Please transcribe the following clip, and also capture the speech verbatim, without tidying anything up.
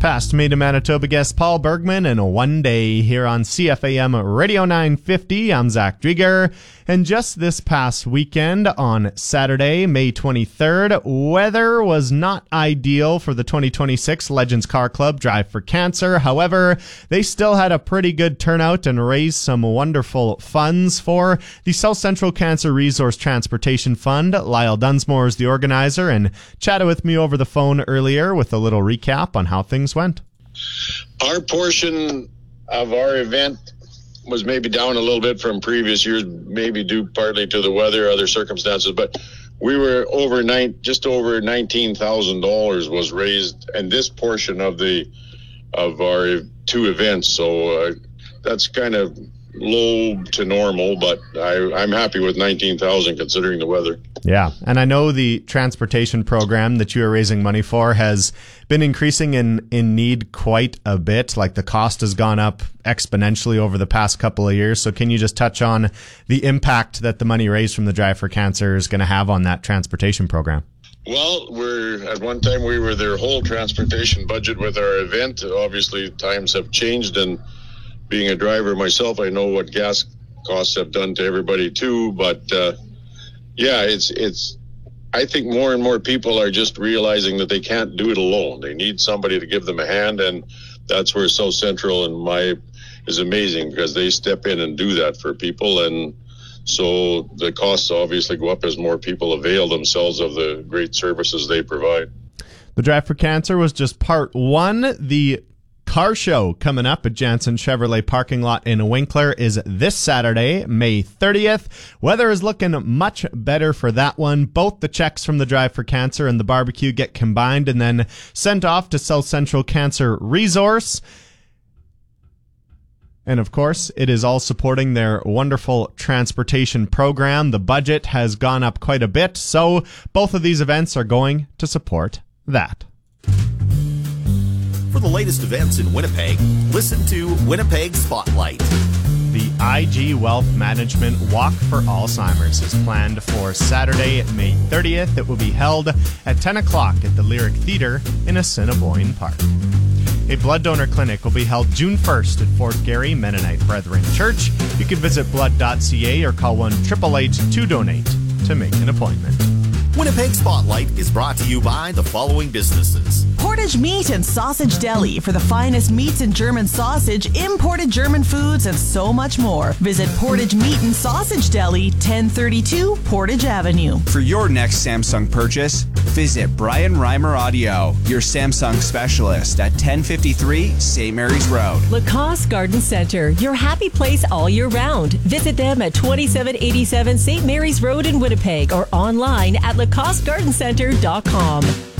past Made in Manitoba guest Paul Bergman and One Day here on C F A M Radio nine fifty. I'm Zach Drieger. And just this past weekend on Saturday, May twenty-third, weather was not ideal for the twenty twenty-six Legends Car Club Drive for Cancer. However, they still had a pretty good turnout and raised some wonderful funds for the South Central Cancer Resource Transportation Fund. Lyle Dunsmore is the organizer and chatted with me over the phone earlier with a little recap on how things went. Our portion of our event was maybe down a little bit from previous years, maybe due partly to the weather, other circumstances, but we were over nine, just over nineteen thousand dollars was raised, and this portion of the of our two events. So uh, that's kind of low to normal, but I, I'm happy with nineteen thousand considering the weather. Yeah, and I know the transportation program that you are raising money for has been increasing in, in need quite a bit. Like the cost has gone up exponentially over the past couple of years. So can you just touch on the impact that the money raised from the Drive for Cancer is going to have on that transportation program? Well, we're at one time we were their whole transportation budget with our event. Obviously, times have changed, and being a driver myself, I know what gas costs have done to everybody too. But uh, yeah, it's it's. I think more and more people are just realizing that they can't do it alone. They need somebody to give them a hand, and that's where South Central and my is amazing, because they step in and do that for people, and so the costs obviously go up as more people avail themselves of the great services they provide. The Drive for Cancer was just part one. The car show coming up at Jansen Chevrolet parking lot in Winkler is this Saturday, May thirtieth. Weather is looking much better for that one. Both the checks from the Drive for Cancer and the barbecue get combined and then sent off to South Central Cancer Resource. And of course, it is all supporting their wonderful transportation program. The budget has gone up quite a bit, so both of these events are going to support that. For the latest events in Winnipeg, listen to Winnipeg Spotlight. The I G Wealth Management Walk for Alzheimer's is planned for Saturday, May thirtieth. It will be held at ten o'clock at the Lyric Theatre in Assiniboine Park. A blood donor clinic will be held June first at Fort Garry Mennonite Brethren Church. You can visit blood dot c a or call one eight eight eight to donate to make an appointment. Winnipeg Spotlight is brought to you by the following businesses. Portage Meat and Sausage Deli for the finest meats and German sausage, imported German foods, and so much more. Visit Portage Meat and Sausage Deli, ten thirty-two Portage Avenue. For your next Samsung purchase, visit Brian Reimer Audio, your Samsung specialist at ten fifty-three Saint Mary's Road. Lacoste Garden Center, your happy place all year round. Visit them at twenty-seven eighty-seven Saint Mary's Road in Winnipeg or online at lacoste garden center dot com.